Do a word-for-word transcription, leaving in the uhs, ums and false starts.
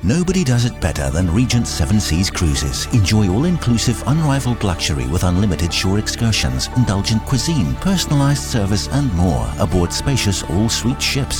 Nobody does it better than Regent Seven Seas Cruises. Enjoy all-inclusive, unrivaled luxury with unlimited shore excursions, indulgent cuisine, personalized service and more aboard spacious all-suite ships.